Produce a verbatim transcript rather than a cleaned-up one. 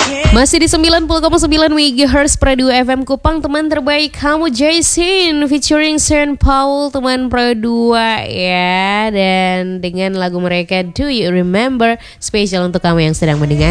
Masih di sembilan puluh koma sembilan megahertz Pro dua F M Kupang, teman terbaik kamu Jason featuring Sean Paul, teman Pro dua ya. Dan dengan lagu mereka Do You Remember, spesial untuk kamu yang sedang mendengar.